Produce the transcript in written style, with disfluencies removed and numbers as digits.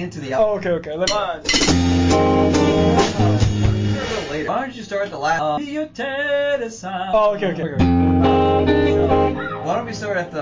into the Oh, okay. Why don't you start the last? Oh, okay. Why don't we start at the